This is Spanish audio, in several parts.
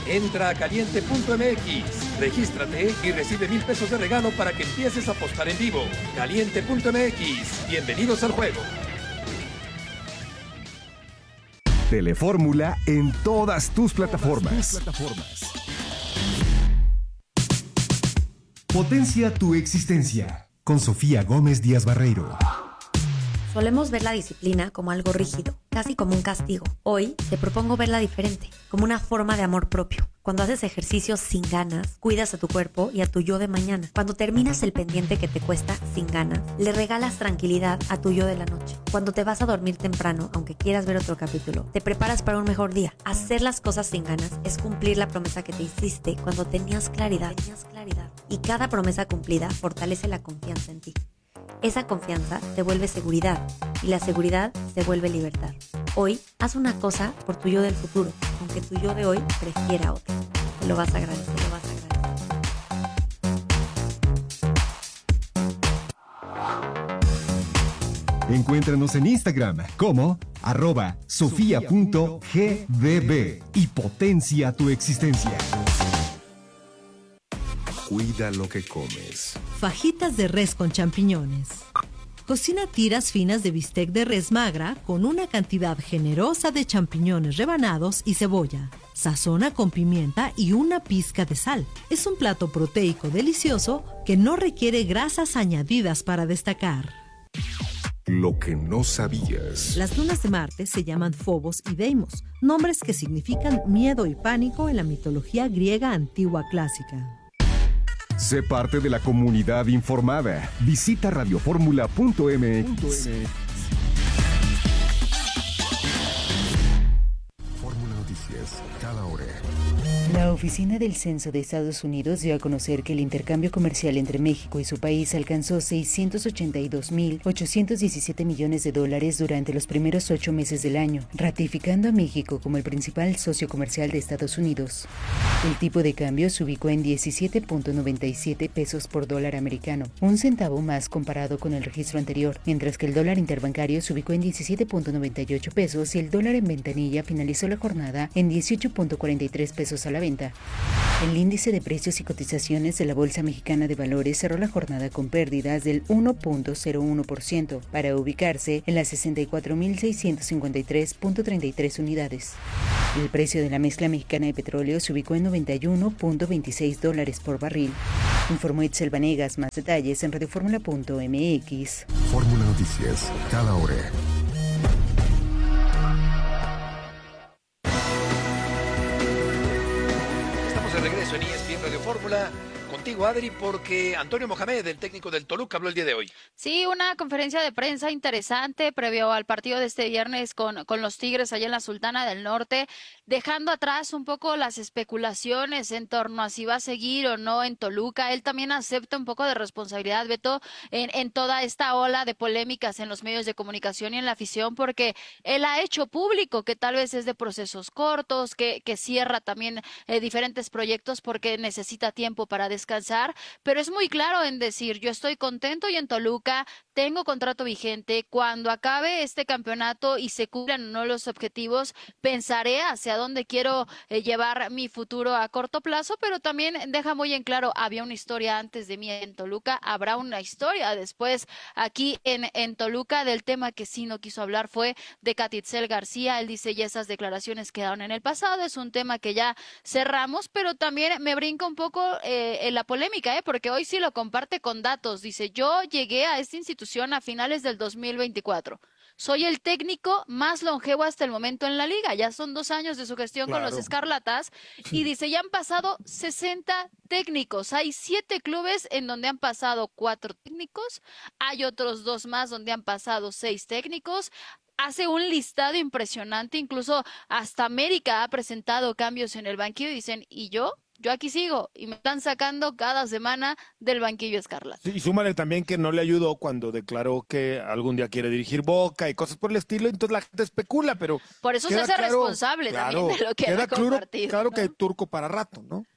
Entra a caliente.mx, regístrate y recibe 1,000 pesos de regalo para que empieces a apostar en vivo. Caliente.mx, bienvenidos al juego. Telefórmula en todas tus plataformas. Potencia tu existencia con Sofía Gómez Díaz Barreiro. Solemos ver la disciplina como algo rígido, casi como un castigo. Hoy te propongo verla diferente, como una forma de amor propio. Cuando haces ejercicios sin ganas, cuidas a tu cuerpo y a tu yo de mañana. Cuando terminas el pendiente que te cuesta sin ganas, le regalas tranquilidad a tu yo de la noche. Cuando te vas a dormir temprano, aunque quieras ver otro capítulo, te preparas para un mejor día. Hacer las cosas sin ganas es cumplir la promesa que te hiciste cuando tenías claridad. Y cada promesa cumplida fortalece la confianza en ti. Esa confianza te vuelve seguridad y la seguridad se vuelve libertad. Hoy, haz una cosa por tu yo del futuro, aunque tu yo de hoy prefiera otra. Te lo vas a agradecer, Encuéntranos en Instagram como @sofia.gbb y potencia tu existencia. Cuida lo que comes. Fajitas de res con champiñones. Cocina tiras finas de bistec de res magra con una cantidad generosa de champiñones rebanados y cebolla. Sazona con pimienta y una pizca de sal. Es un plato proteico delicioso que no requiere grasas añadidas para destacar. Lo que no sabías. Las lunas de Marte se llaman Phobos y Deimos, nombres que significan miedo y pánico en la mitología griega antigua clásica. Sé parte de la comunidad informada. Visita radioformula.mx. Fórmula Noticias, cada hora. La Oficina del Censo de Estados Unidos dio a conocer que el intercambio comercial entre México y su país alcanzó $682.817 millones durante los primeros 8 meses del año, ratificando a México como el principal socio comercial de Estados Unidos. El tipo de cambio se ubicó en 17.97 pesos por dólar americano, un centavo más comparado con el registro anterior, mientras que el dólar interbancario se ubicó en 17.98 pesos y el dólar en ventanilla finalizó la jornada en 18.43 pesos a la venta. El índice de precios y cotizaciones de la Bolsa Mexicana de Valores cerró la jornada con pérdidas del 1.01% para ubicarse en las 64.653.33 unidades. El precio de la mezcla mexicana de petróleo se ubicó en $91.26 por barril. Informó Itzel Vanegas. Más detalles en radioformula.mx. Fórmula Noticias, cada hora. De regreso en ESPN Radio Fórmula, contigo Adri, porque Antonio Mohamed, el técnico del Toluca, habló el día de hoy. Sí, una conferencia de prensa interesante previo al partido de este viernes con los Tigres allá en la Sultana del Norte, dejando atrás un poco las especulaciones en torno a si va a seguir o no en Toluca. Él también acepta un poco de responsabilidad, Beto, en toda esta ola de polémicas en los medios de comunicación y en la afición, porque él ha hecho público que tal vez es de procesos cortos, que cierra también diferentes proyectos porque necesita tiempo para descansar, pero es muy claro en decir, yo estoy contento y en Toluca tengo contrato vigente, cuando acabe este campeonato y se cumplan o no los objetivos, pensaré hacia dónde quiero llevar mi futuro a corto plazo, pero también deja muy en claro, había una historia antes de mí en Toluca, habrá una historia después aquí en Toluca. Del tema que sí no quiso hablar fue de Catitzel García. Él dice, ya esas declaraciones quedaron en el pasado, es un tema que ya cerramos, pero también me brinca un poco en la polémica, porque hoy sí lo comparte con datos. Dice, yo llegué a esta institución a finales del 2024. Soy el técnico más longevo hasta el momento en la liga. Ya son 2 años de su gestión con los Escarlatas. Y dice, ya han pasado 60 técnicos. Hay 7 clubes en donde han pasado 4 técnicos. Hay otros 2 más donde han pasado 6 técnicos. Hace un listado impresionante. Incluso hasta América ha presentado cambios en el banquillo. Y dicen, ¿y yo? Yo aquí sigo y me están sacando cada semana del banquillo Escarlata. Sí, y súmale también que no le ayudó cuando declaró que algún día quiere dirigir Boca y cosas por el estilo, entonces la gente especula, pero... Por eso se hace responsable también de lo que ha compartido. Claro que hay turco para rato, ¿no?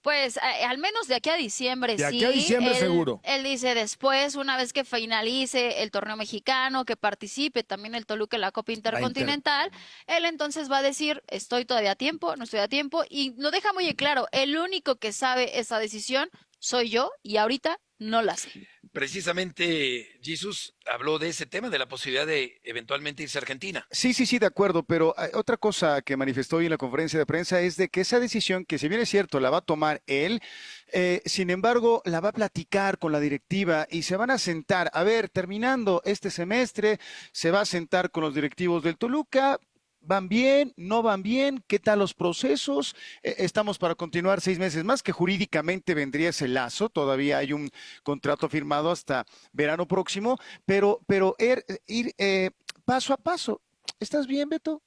Pues al menos de aquí a diciembre, De sí. aquí a diciembre, seguro. Él dice después, una vez que finalice el torneo mexicano, que participe también el Toluca en la Copa Intercontinental, él entonces va a decir, estoy todavía a tiempo, no estoy a tiempo, y lo deja muy claro, el único que sabe esa decisión soy yo, y ahorita no la sé. Precisamente, Jesús habló de ese tema, de la posibilidad de eventualmente irse a Argentina. Sí, de acuerdo, pero otra cosa que manifestó hoy en la conferencia de prensa es de que esa decisión, que si bien es cierto, la va a tomar él, sin embargo, la va a platicar con la directiva y se van a sentar, a ver, terminando este semestre, se va a sentar con los directivos del Toluca. ¿Van bien? ¿No van bien? ¿Qué tal los procesos? Estamos para continuar 6 meses más, que jurídicamente vendría ese lazo. Todavía hay un contrato firmado hasta verano próximo, pero ir paso a paso. ¿Estás bien, Beto?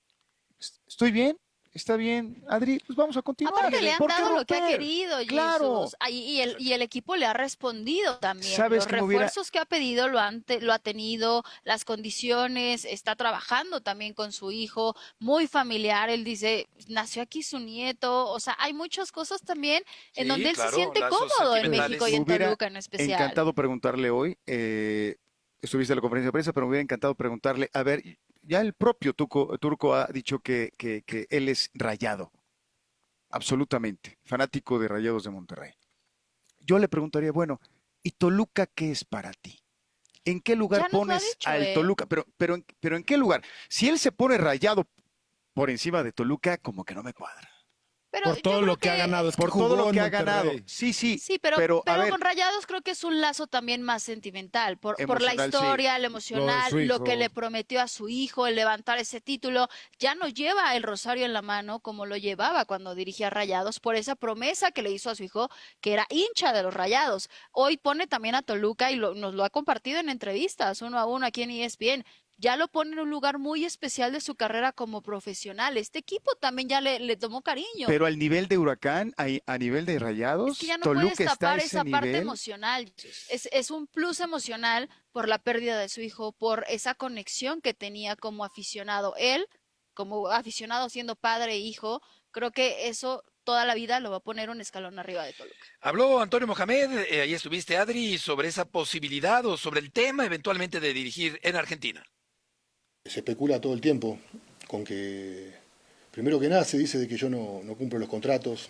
¿Estoy bien? ¿Está bien, Adri? Pues vamos a continuar. Aparte le han dado lo que ha querido, Claro. Jesús. Y el equipo le ha respondido también. ¿Sabes Los cómo refuerzos que ha pedido lo ha tenido, las condiciones, está trabajando también con su hijo, muy familiar. Él dice, nació aquí su nieto. O sea, hay muchas cosas también en donde él se siente cómodo en México y en Toluca en especial. Encantado preguntarle hoy, estuviste en la conferencia de prensa, pero me hubiera encantado preguntarle, a ver, ya el propio Turco ha dicho que él es rayado, absolutamente, fanático de Rayados de Monterrey. Yo le preguntaría, bueno, ¿y Toluca qué es para ti? ¿En qué lugar pones al Toluca? Pero ¿en qué lugar? Si él se pone Rayado por encima de Toluca, como que no me cuadra. Pero por todo lo que ha ganado. Por todo lo que ha ganado. Sí, pero a ver, con Rayados creo que es un lazo también más sentimental, por la historia, sí. el emocional, lo que le prometió a su hijo, el levantar ese título. Ya no lleva el rosario en la mano como lo llevaba cuando dirigía Rayados, por esa promesa que le hizo a su hijo, que era hincha de los Rayados. Hoy pone también a Toluca y nos lo ha compartido en entrevistas, 1 a 1 aquí en ESPN. Ya lo pone en un lugar muy especial de su carrera como profesional. Este equipo también ya le tomó cariño. Pero al nivel de Huracán, a nivel de Rayados, es que ya no Toluca puedes tapar está esa parte nivel. emocional. Es un plus emocional por la pérdida de su hijo, por esa conexión que tenía como aficionado. Él, como aficionado siendo padre e hijo, creo que eso toda la vida lo va a poner un escalón arriba de Toluca. Habló Antonio Mohamed, ahí estuviste, Adri, sobre esa posibilidad o sobre el tema eventualmente de dirigir en Argentina. Se especula todo el tiempo con que, primero que nada, se dice de que yo no cumplo los contratos,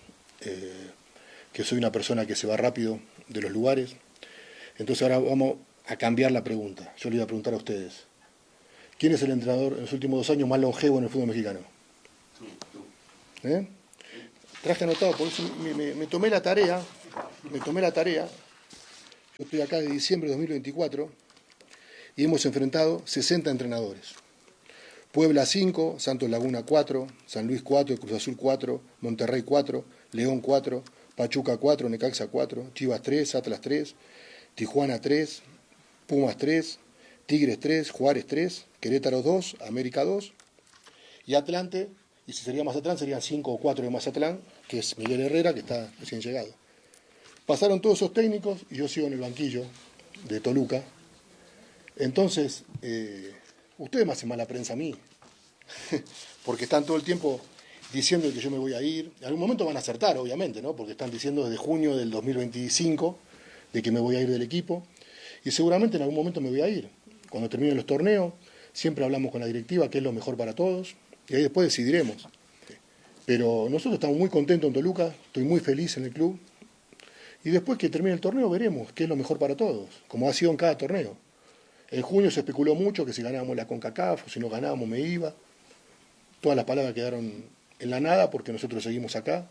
que soy una persona que se va rápido de los lugares. Entonces ahora vamos a cambiar la pregunta. Yo le iba a preguntar a ustedes, ¿quién es el entrenador en los últimos 2 años más longevo en el fútbol mexicano? Traje anotado, por eso me tomé la tarea. Yo estoy acá de diciembre de 2024 y hemos enfrentado 60 entrenadores. Puebla 5, Santos Laguna 4, San Luis 4, Cruz Azul 4, Monterrey 4, León 4, Pachuca 4, Necaxa 4, Chivas 3, Atlas 3, Tijuana 3, Pumas 3, Tigres 3, Juárez 3, Querétaro 2, América 2 y Atlante, y si sería Mazatlán serían 5 o 4 de Mazatlán, que es Miguel Herrera, que está recién llegado. Pasaron todos esos técnicos y yo sigo en el banquillo de Toluca. Entonces, ustedes me hacen mala prensa a mí, porque están todo el tiempo diciendo que yo me voy a ir. En algún momento van a acertar, obviamente, ¿no? Porque están diciendo desde junio del 2025 de que me voy a ir del equipo, y seguramente en algún momento me voy a ir. Cuando terminen los torneos, siempre hablamos con la directiva qué es lo mejor para todos, y ahí después decidiremos. Pero nosotros estamos muy contentos en Toluca, estoy muy feliz en el club, y después que termine el torneo veremos qué es lo mejor para todos, como ha sido en cada torneo. En junio se especuló mucho que si ganábamos la CONCACAF o si no ganábamos me iba. Todas las palabras quedaron en la nada porque nosotros seguimos acá.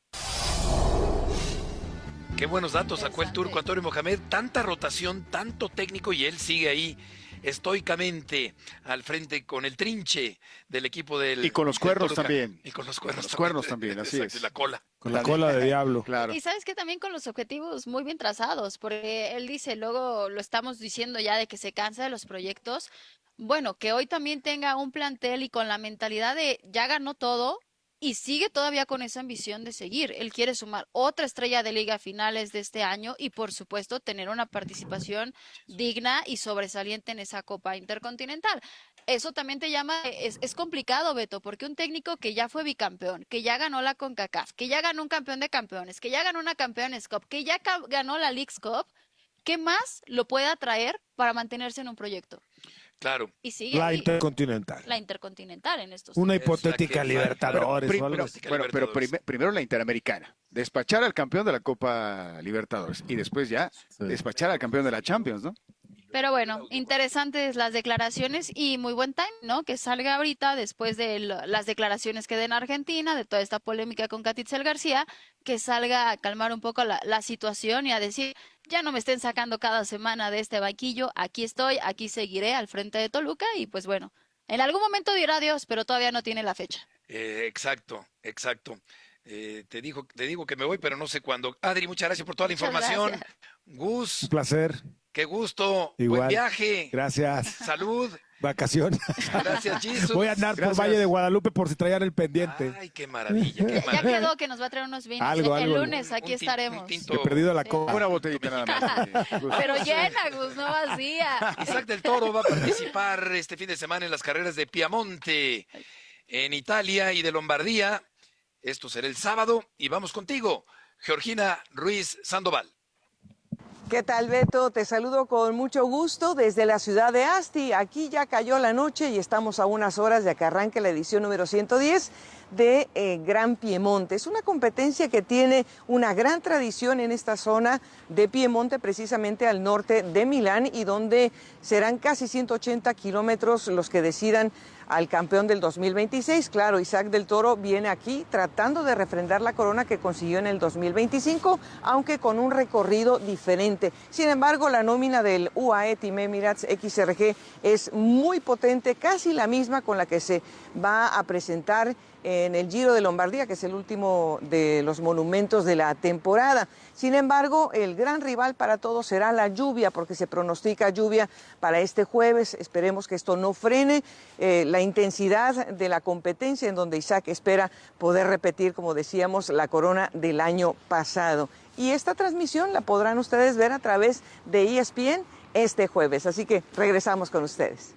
Qué buenos datos sacó el turco Antonio Mohamed. Tanta rotación, tanto técnico y él sigue ahí estoicamente al frente con el trinche del equipo del... Y con los cuernos también. Y con los cuernos también, así exacto, es. La cola. Con la cola de diablo. Claro. Y sabes que también con los objetivos muy bien trazados, porque él dice, luego lo estamos diciendo ya de que se cansa de los proyectos. Bueno, que hoy también tenga un plantel y con la mentalidad de ya ganó todo y sigue todavía con esa ambición de seguir. Él quiere sumar otra estrella de liga a finales de este año y por supuesto tener una participación digna y sobresaliente en esa Copa Intercontinental. eso también te llama, es complicado, Beto, porque un técnico que ya fue bicampeón, que ya ganó la CONCACAF, que ya ganó un campeón de campeones, que ya ganó una Campeones Cup, que ya ganó la Leagues Cup, ¿qué más lo puede atraer para mantenerse en un proyecto? Claro. Y sigue La ahí. Intercontinental. La Intercontinental en estos Una tiempos. hipotética Libertadores. o algo así. Pero primero la Interamericana. Despachar al campeón de la Copa Libertadores. Y después ya despachar al campeón de la Champions, ¿no? Pero bueno, interesantes las declaraciones y muy buen time, ¿no? Que salga ahorita después de las declaraciones que den Argentina, de toda esta polémica con Catitzel García, que salga a calmar un poco la situación y a decir, ya no me estén sacando cada semana de este banquillo, aquí estoy, aquí seguiré al frente de Toluca y pues bueno, en algún momento dirá adiós, pero todavía no tiene la fecha. Exacto. Te digo que me voy, pero no sé cuándo. Adri, muchas gracias por toda la información. Gracias. Gus, Un placer. qué gusto. Igual. Buen viaje. Gracias. Salud. Vacaciones. Gracias, Jesus. Voy a andar por Valle de Guadalupe por si traían el pendiente. Ay, qué maravilla, qué Ya maravilla. quedó que nos va a traer unos vinos. Algo, el algo. lunes aquí estaremos. He perdido la copa. Una botellita nada más. Pero llena, Gus, no vacía. Isaac del Toro va a participar este fin de semana en las carreras de Piamonte, en Italia y de Lombardía. Esto será el sábado y vamos contigo, Georgina Ruiz Sandoval. ¿Qué tal, Beto? Te saludo con mucho gusto desde la ciudad de Asti. Aquí ya cayó la noche y estamos a unas horas de que arranque la edición número 110 de Gran Piemonte. Es una competencia que tiene una gran tradición en esta zona de Piemonte, precisamente al norte de Milán, y donde serán casi 180 kilómetros los que decidan al campeón del 2026. Claro, Isaac del Toro viene aquí tratando de refrendar la corona que consiguió en el 2025, aunque con un recorrido diferente. Sin embargo, la nómina del UAE Team Emirates XRG es muy potente, casi la misma con la que se va a presentar en el Giro de Lombardía, que es el último de los monumentos de la temporada. Sin embargo, el gran rival para todos será la lluvia, porque se pronostica lluvia para este jueves. Esperemos que esto no frene la intensidad de la competencia, en donde Isaac espera poder repetir, como decíamos, la corona del año pasado. Y esta transmisión la podrán ustedes ver a través de ESPN este jueves. Así que regresamos con ustedes.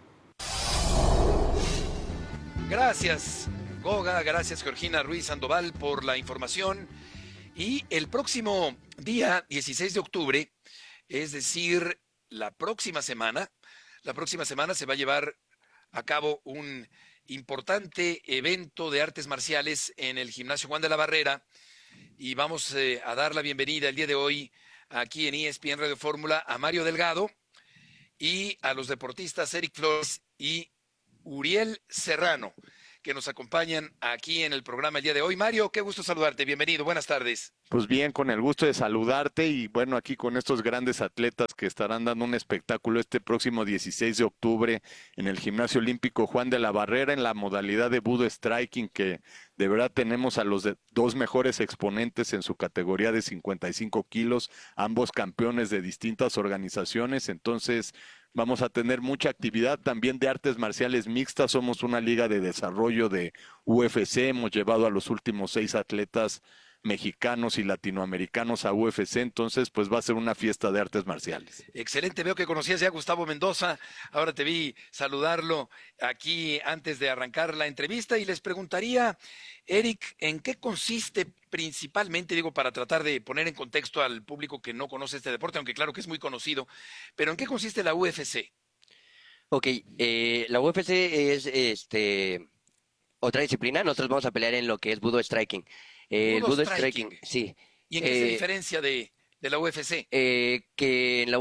Gracias, Goga, gracias, Georgina Ruiz Sandoval, por la información. Y el próximo día, 16 de octubre, es decir, la próxima semana se va a llevar a cabo un importante evento de artes marciales en el Gimnasio Juan de la Barrera y vamos a dar la bienvenida el día de hoy aquí en ESPN Radio Fórmula a Mario Delgado y a los deportistas Eric Flores y Uriel Serrano, que nos acompañan aquí en el programa el día de hoy. Mario, qué gusto saludarte, bienvenido, buenas tardes. Pues bien, con el gusto de saludarte y bueno, aquí con estos grandes atletas que estarán dando un espectáculo este próximo 16 de octubre en el Gimnasio Olímpico Juan de la Barrera en la modalidad de Budo Striking, que de verdad tenemos a los dos mejores exponentes en su categoría de 55 kilos, ambos campeones de distintas organizaciones, entonces vamos a tener mucha actividad también de artes marciales mixtas. Somos una liga de desarrollo de UFC. Hemos llevado a los últimos 6 atletas mexicanos y latinoamericanos a UFC. Entonces, pues va a ser una fiesta de artes marciales. Excelente. Veo que conocías ya a Gustavo Mendoza. Ahora te vi saludarlo aquí antes de arrancar la entrevista y les preguntaría, Eric, ¿en qué consiste principalmente, digo, para tratar de poner en contexto al público que no conoce este deporte, aunque claro que es muy conocido, pero ¿en qué consiste la UFC? Ok, la UFC es otra disciplina. Nosotros vamos a pelear en lo que es Budo Striking. El Budo Striking, sí. ¿Y en qué se diferencia de la UFC? Que en la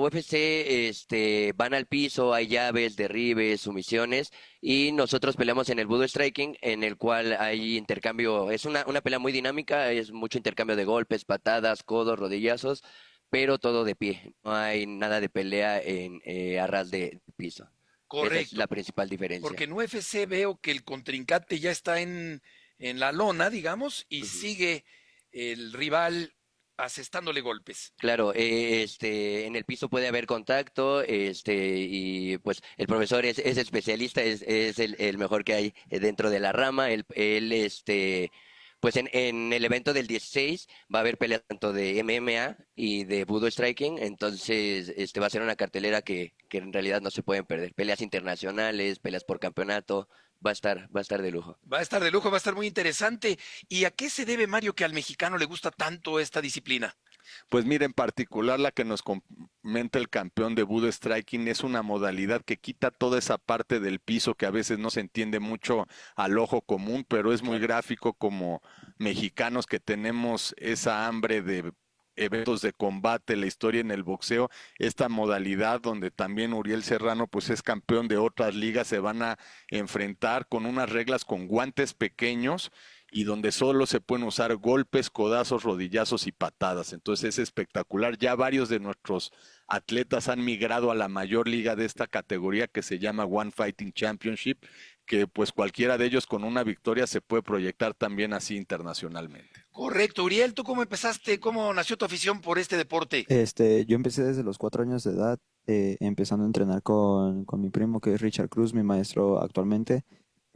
UFC van al piso, hay llaves, derribes, sumisiones, y nosotros peleamos en el Budo Striking, en el cual hay intercambio, es una pelea muy dinámica, es mucho intercambio de golpes, patadas, codos, rodillazos, pero todo de pie, no hay nada de pelea en a ras de piso. Correcto. Esa es la principal diferencia. Porque en UFC veo que el contrincante ya está en la lona, digamos, y sigue el rival asestándole golpes. Claro, en el piso puede haber contacto, y pues el profesor es especialista, es el mejor que hay dentro de la rama. Él pues en el evento del 16 va a haber peleas tanto de MMA y de Budo Striking, entonces va a ser una cartelera que en realidad no se pueden perder. Peleas internacionales, peleas por campeonato, va a estar de lujo. Va a estar de lujo, va a estar muy interesante. ¿Y a qué se debe, Mario, que al mexicano le gusta tanto esta disciplina? Pues mira, en particular la que nos comenta el campeón de Budo Striking es una modalidad que quita toda esa parte del piso que a veces no se entiende mucho al ojo común, pero es muy gráfico como mexicanos que tenemos esa hambre de eventos de combate, la historia en el boxeo, esta modalidad donde también Uriel Serrano pues es campeón de otras ligas, se van a enfrentar con unas reglas con guantes pequeños y donde solo se pueden usar golpes, codazos, rodillazos y patadas. Entonces es espectacular. Ya varios de nuestros atletas han migrado a la mayor liga de esta categoría que se llama One Fighting Championship, que pues cualquiera de ellos con una victoria se puede proyectar también así internacionalmente. Correcto. Uriel, ¿tú cómo empezaste? ¿Cómo nació tu afición por este deporte? Yo empecé desde los 4 años de edad, empezando a entrenar con mi primo, que es Richard Cruz, mi maestro actualmente.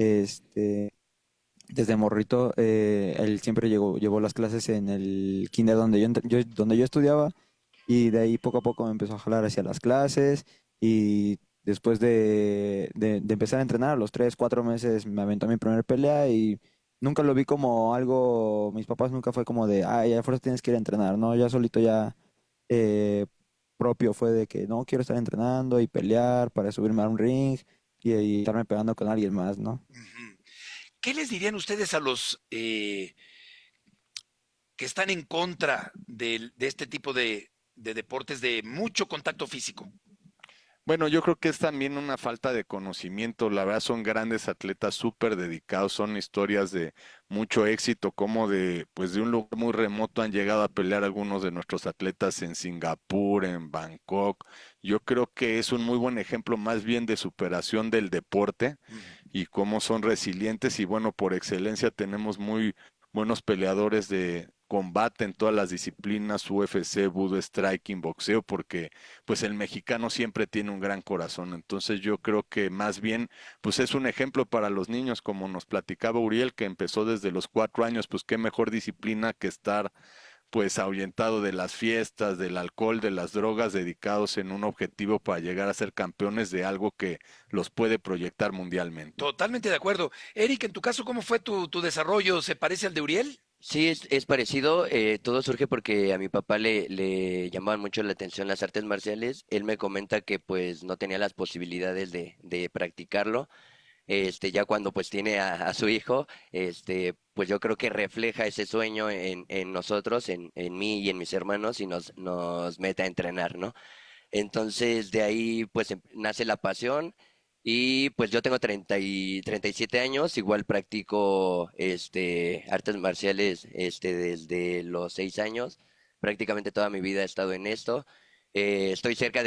Desde morrito, él siempre llevó las clases en el kinder donde yo estudiaba, y de ahí poco a poco me empezó a jalar hacia las clases, y después de empezar a entrenar, a los 3, 4 meses me aventó mi primera pelea, y nunca lo vi como algo, mis papás nunca fue como de, ay, a fuerza tienes que ir a entrenar, ¿no? Ya solito ya propio fue de que no, quiero estar entrenando y pelear para subirme a un ring y estarme pegando con alguien más, ¿no? ¿Qué les dirían ustedes a los que están en contra de este tipo de deportes de mucho contacto físico? Bueno, yo creo que es también una falta de conocimiento. La verdad son grandes atletas súper dedicados, son historias de mucho éxito, como pues de un lugar muy remoto han llegado a pelear algunos de nuestros atletas en Singapur, en Bangkok. Yo creo que es un muy buen ejemplo más bien de superación del deporte y cómo son resilientes, y bueno, por excelencia tenemos muy buenos peleadores de combate en todas las disciplinas, UFC, Budo Striking, boxeo, porque pues el mexicano siempre tiene un gran corazón. Entonces yo creo que más bien pues es un ejemplo para los niños, como nos platicaba Uriel, que empezó desde los 4 años, pues qué mejor disciplina que estar pues ahuyentado de las fiestas, del alcohol, de las drogas, dedicados en un objetivo para llegar a ser campeones de algo que los puede proyectar mundialmente. Totalmente de acuerdo. Eric, en tu caso, ¿cómo fue tu desarrollo? ¿Se parece al de Uriel? Sí, es parecido. Todo surge porque a mi papá le llamaban mucho la atención las artes marciales. Él me comenta que pues no tenía las posibilidades de practicarlo. Ya cuando pues tiene a su hijo, pues yo creo que refleja ese sueño en nosotros, en mí y en mis hermanos, y nos mete a entrenar, ¿no? Entonces de ahí pues nace la pasión. Y pues yo tengo 37 años, igual practico artes marciales desde los 6 años. Prácticamente toda mi vida he estado en esto. Estoy cerca de